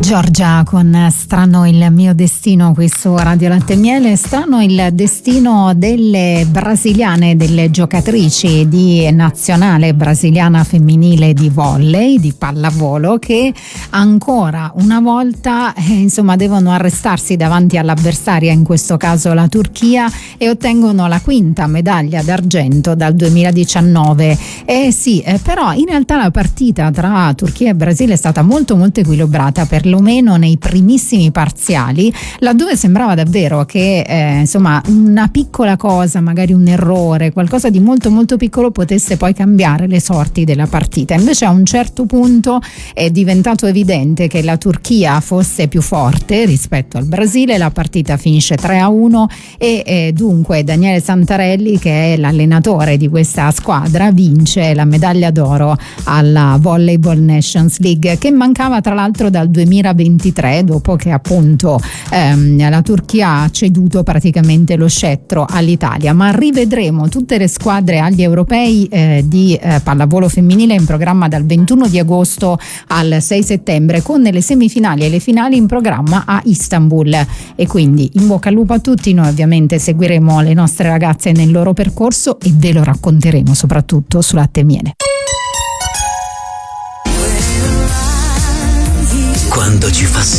Giorgia con Strano il mio destino qui su Radio Latte e Miele. Strano il destino delle brasiliane, delle giocatrici di nazionale brasiliana femminile di volley, di pallavolo, che ancora una volta devono arrestarsi davanti all'avversaria, in questo caso la Turchia, e ottengono la quinta medaglia d'argento dal 2019. Però in realtà la partita tra Turchia e Brasile è stata molto molto equilibrata, perlomeno nei primissimi parziali, laddove sembrava davvero che una piccola cosa, magari un errore, qualcosa di molto molto piccolo, potesse poi cambiare le sorti della partita. Invece a un certo punto è diventato evidente che la Turchia fosse più forte rispetto al Brasile. La partita finisce 3-1 e dunque Daniele Santarelli, che è l'allenatore di questa squadra, vince la medaglia d'oro alla Volleyball Nations League, che mancava tra l'altro dal 2023, dopo che appunto la Turchia ha ceduto praticamente lo scettro all'Italia. Ma rivedremo tutte le squadre agli europei di pallavolo femminile in programma dal 21 di agosto al 6 settembre, con le semifinali e le finali in programma a Istanbul. E quindi in bocca al lupo a tutti. Noi ovviamente seguiremo le nostre ragazze nel loro percorso e ve lo racconteremo soprattutto su Latte e Miele. Quando ci fa